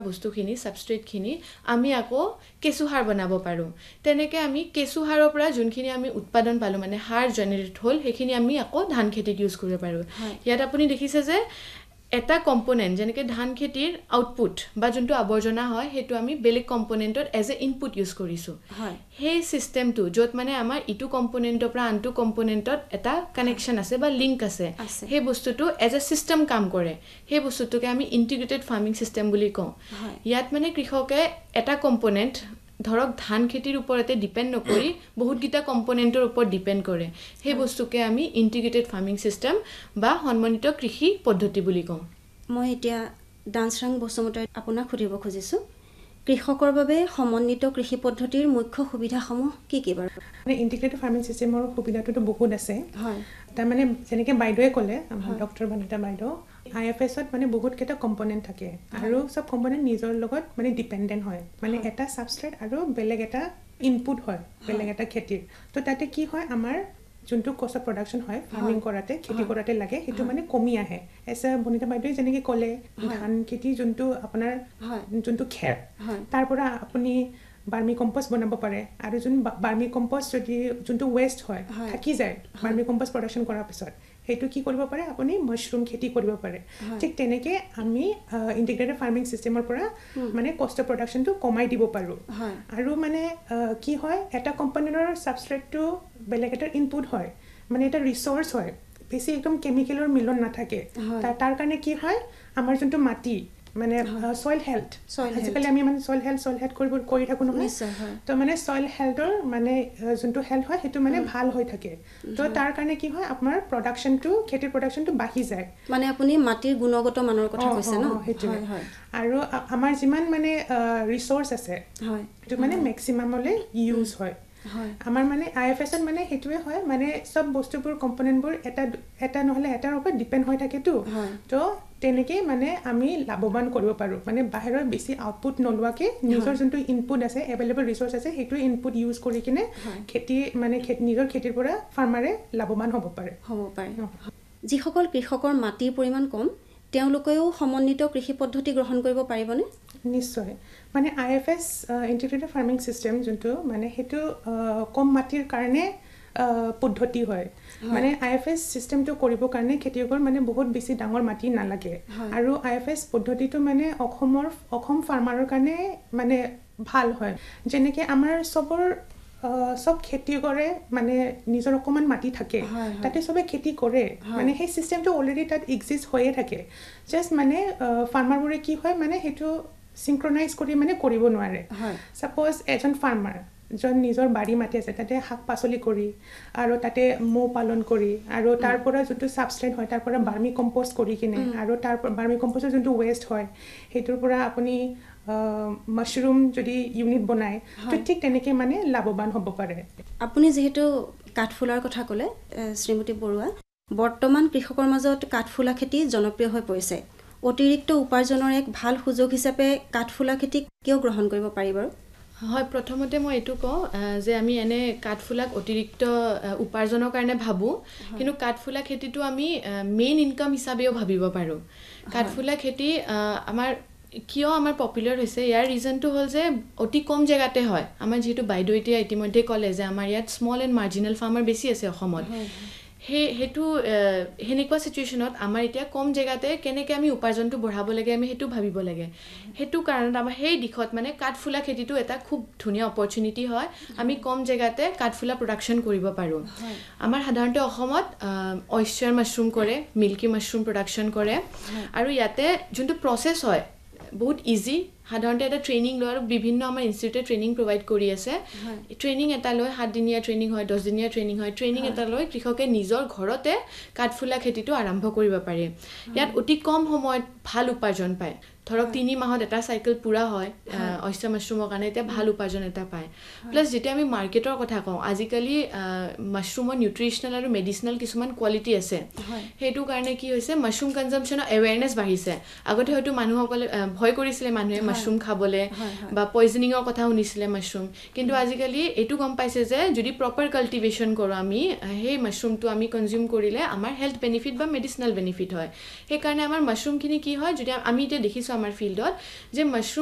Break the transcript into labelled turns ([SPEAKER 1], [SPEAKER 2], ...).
[SPEAKER 1] বস্তুখিনি সাবস্ট্ৰেটখিনি আমি আকৌ কেঁচু সাৰ বনাব পাৰোঁ তেনেকৈ আমি কেঁচু সাৰৰ পৰা যোনখিনি আমি উৎপাদন পালোঁ মানে সাৰ জেনেৰেট হ'ল সেইখিনি আমি আকৌ ধান খেতিত ইউজ কৰিব পাৰোঁ ইয়াত আপুনি দেখিছে যে এটা কম্পোনেণ্ট যেনেকৈ ধান খেতিৰ আউটপুট বা যোনটো আৱৰ্জনা হয় সেইটো আমি বেলেগ কম্পোনেণ্টত এজ এ ইনপুট ইউজ কৰিছোঁ সেই চিষ্টেমটো য'ত মানে আমাৰ ইটো কম্পোনেণ্টৰ পৰা আনটো কম্পোনেণ্টত এটা কানেকশ্যন আছে বা লিংক আছে সেই বস্তুটো এজ এ চিষ্টেম কাম কৰে সেই বস্তুটোকে আমি ইণ্টিগ্ৰেটেড ফাৰ্মিং চিষ্টেম বুলি কওঁ ইয়াত মানে কৃষকে এটা কম্পোনেণ্ট ধৰক ধান খেতিৰ ওপৰতে ডিপেণ্ড নকৰি বহুতকেইটা কম্পোনেণ্টৰ ওপৰত ডিপেণ্ড কৰে সেই বস্তুকে আমি ইণ্টিগ্ৰেটেড ফাৰ্মিং চিষ্টেম বা সমন্বিত কৃষি পদ্ধতি বুলি কওঁ
[SPEAKER 2] মই এতিয়া ডান্সৰাং বসুমতাৰী আপোনাক সুধিব খুজিছোঁ কৃষকৰ বাবে সমন্বিত কৃষি পদ্ধতিৰ মুখ্য সুবিধাসমূহ কি কি বাৰু
[SPEAKER 3] মানে ইণ্টিগ্ৰেটেড ফাৰ্মিং চিষ্টেমৰ সুবিধাটোতো বহুত আছে হয় তাৰমানে যেনেকৈ বাইদেৱে ক'লে ডক্টৰ বনিতা বাইদেউ IFSত মানে বহুতকেইটা কম্পোনেণ্ট থাকে আৰু সব কম্পোনেণ্ট নিজৰ লগত মানে ডিপেণ্ডেণ্ট হয় মানে এটা সাবষ্ট্ৰেট আৰু বেলেগ এটা ইনপুট হয় বেলেগ এটা খেতিৰ তো তাতে কি হয় আমাৰ যোনটো কষ্ট অফ প্ৰডাকশ্যন হয় ফাৰ্মিং কৰাতে খেতি কৰাতে লাগে সেইটো মানে কমি আহে এছে বনিতা বাইদেৱে যেনেকৈ ক'লে ধান খেতি যোনটো আপোনাৰ যোনটো খেৰ তাৰ পৰা আপুনি বাৰ্মি কম্পোষ্ট বনাব পাৰে আৰু যোন বাৰ্মি কম্পোষ্ট যদি যোনটো ৱেষ্ট হয় থাকি যায় বাৰ্মি কম্পোষ্ট প্ৰডাকশ্যন কৰাৰ পিছত সেইটো কি কৰিব পাৰে আপুনি মাছৰুম খেতি কৰিব পাৰে ঠিক তেনেকৈ আমি ইণ্টিগ্ৰেটেড ফাৰ্মিং চিষ্টেমৰ পৰা মানে কষ্ট অফ প্ৰডাকশ্যনটো কমাই দিব পাৰোঁ আৰু মানে কি হয় এটা কম্পোনেণ্টৰ ছাবষ্ট্ৰেটটো বেলেগ এটা ইনপুট হয় মানে এটা ৰিচ'ৰ্চ হয় বেছি একদম কেমিকেলৰ মিলন নাথাকে তাৰ কাৰণে কি হয় আমাৰ যোনটো মাটি মানে সয়েল হেল্থ আজিকালি আমি মানে সয়েল হেল্থ কৰি থাকোঁ নহয় তো মানে সয়েল হেল্থৰ মানে যোনটো হেল্থ হয় সেইটো মানে ভাল হৈ থাকে তো তাৰ কাৰণে কি হয় আপোনাৰ প্ৰডাকশ্যনটো খেতিৰ প্ৰডাকশ্যনটো বাঢ়ি যায়
[SPEAKER 2] মানে আপুনি মাটিৰ গুণগত মানৰ কথা কৈছে ন
[SPEAKER 3] সেইটোৱে আৰু আমাৰ যিমান মানে ৰিচ'ৰ্চ আছে সেইটো মানে মেক্সিমামলৈ ইউজ হয় আমাৰ মানে IFSত মানে সেইটোৱে হয় মানে চব বস্তুবোৰ কম্পোনেণ্টবোৰ এটা নহ'লে এটাৰ ওপৰত ডিপেণ্ড হৈ থাকেতো তো তেনেকৈ মানে আমি লাভৱান কৰিব পাৰোঁ মানে বাহিৰৰ বেছি আউটপুট নোলোৱাকৈ নিজৰ যোনটো ইনপুট আছে এভেইলেবল ৰিচ'ৰ্চ আছে সেইটো ইনপুট ইউজ কৰি কিনে খেতি মানে নিজৰ খেতিৰ পৰা ফাৰ্মাৰে লাভৱান হ'ব পাৰে
[SPEAKER 2] যিসকল কৃষকৰ মাটিৰ পৰিমাণ কম তেওঁলোকেও সমন্বিত কৃষি পদ্ধতি গ্ৰহণ কৰিব পাৰিবনে
[SPEAKER 3] নিশ্চয় মানে IFS ইণ্টিগ্ৰেটেড ফাৰ্মিং চিষ্টেম যোনটো মানে সেইটো কম মাটিৰ কাৰণে পদ্ধতি হয় মানে IFS চিষ্টেমটো কৰিবৰ কাৰণে খেতিয়কৰ মানে বহুত বেছি ডাঙৰ মাটি নালাগে আৰু IFS পদ্ধতিটো মানে অসম ফাৰ্মাৰৰ কাৰণে মানে ভাল হয় যেনেকৈ আমাৰ চব খেতি কৰে মানে নিজৰ অকণমান মাটি থাকে তাতে চবে খেতি কৰে মানে সেই চিষ্টেমটো অলৰেডি তাত এক্সিষ্ট হৈয়ে থাকে জাষ্ট মানে ফাৰ্মাৰবোৰে কি হয় মানে সেইটো চিংক্ৰনাইজ কৰি মানে কৰিব নোৱাৰে ছাপ'জ এজন ফাৰ্মাৰ যোন নিজৰ বাৰী মাটি আছে তাতে শাক পাচলি কৰি আৰু তাতে মৌ পালন কৰি আৰু তাৰ পৰা যোনটো ছাবষ্ট্ৰেট হয় তাৰ পৰা বাৰ্মি কম্পোষ্ট কৰি কিনে আৰু তাৰ বাৰ্মি কম্পোষ্টৰ যোনটো ৱেষ্ট হয় সেইটোৰ পৰা আপুনি মাছৰুম যদি ইউনিট বনায় তো ঠিক তেনেকৈ মানে লাভৱান হ'ব পাৰে
[SPEAKER 2] আপুনি যিহেতু কাঠফুলাৰ কথা ক'লে শ্ৰীমতী বৰুৱা বৰ্তমান কৃষকৰ মাজত কাঠফুলা খেতি জনপ্ৰিয় হৈ পৰিছে অতিৰিক্ত উপাৰ্জনৰ এক ভাল সুযোগ হিচাপে কাঠফুলা খেতি কিয় গ্ৰহণ কৰিব পাৰি বাৰু
[SPEAKER 1] হয় প্ৰথমতে মই এইটো কওঁ যে আমি এনে কাঠফুলাক অতিৰিক্ত উপাৰ্জনৰ কাৰণে ভাবোঁ কিন্তু কাঠফুলা খেতিটো আমি মেইন ইনকাম হিচাপেও ভাবিব পাৰোঁ কাঠফুলা খেতি আমাৰ কিয় আমাৰ পপুলাৰ হৈছে ইয়াৰ ৰিজনটো হ'ল যে অতি কম জেগাতে হয় আমাৰ যিহেতু বাইদেউ এতিয়া ইতিমধ্যে ক'লে যে আমাৰ ইয়াত স্মল এণ্ড মাৰ্জিনেল ফাৰ্মাৰ বেছি আছে অসমত সেইটো সেনেকুৱা চিটুৱেশ্যনত আমাৰ এতিয়া কম জেগাতে কেনেকৈ আমি উপাৰ্জনটো বঢ়াব লাগে আমি সেইটো ভাবিব লাগে সেইটো কাৰণত আমাৰ সেই দিশত মানে কাঠফুলা খেতিটো এটা খুব ধুনীয়া অপৰচুনিটি হয় আমি কম জেগাতে কাঠফুলা প্ৰডাকশ্যন কৰিব পাৰোঁ আমাৰ সাধাৰণতে অসমত অয়েষ্টাৰ মাছৰুম কৰে মিল্কী মাছৰুম প্ৰডাকশ্যন কৰে আৰু ইয়াতে যোনটো প্ৰচেছ হয় বহুত ইজি সাধাৰণতে এটা ট্ৰেইনিং লৈ আৰু বিভিন্ন আমাৰ ইনষ্টিটিউটে ট্ৰেইনিং প্ৰভাইড কৰি আছে ট্ৰেইনিং এটা লৈ 7 দিনীয়া ট্ৰেইনিং হয় 10 দিনীয়া ট্ৰেইনিং হয় ট্ৰেইনিং এটা লৈ কৃষকে নিজৰ ঘৰতে কাঠফুলা খেতিটো আৰম্ভ কৰিব পাৰে ইয়াত অতি কম সময়ত ভাল উপাৰ্জন পায় ধৰক 3 মাহত এটা চাইকেল পুৰা হয় অয়েষ্টাৰ মাছৰুমৰ কাৰণে এতিয়া ভাল উপাৰ্জন এটা পায় প্লাছ যেতিয়া আমি মাৰ্কেটৰ কথা কওঁ আজিকালি মাছৰুমৰ নিউট্ৰিচনেল আৰু মেডিচিনেল কিছুমান কোৱালিটি আছে সেইটো কাৰণে কি হৈছে মাছৰুম কনজাম্পশ্যনৰ এৱেৰনেছ বাঢ়িছে আগতে হয়তো মানুহসকলে ভয় কৰিছিলে মানুহে মাছৰুম খাবলৈ বা পয়জনিঙৰ কথা শুনিছিলে মাছৰুম কিন্তু আজিকালি এইটো গম পাইছে যে যদি প্ৰপাৰ কাল্টিভেশ্যন কৰোঁ আমি সেই মাছৰুমটো আমি কনজিউম কৰিলে আমাৰ হেল্থ বেনিফিট বা মেডিচিনেল বেনিফিট হয় সেইকাৰণে আমাৰ মাছৰুমখিনি কি হয় যদি আমি এতিয়া দেখিছোঁ আমাৰ ফিল্ডত যে মাছৰুম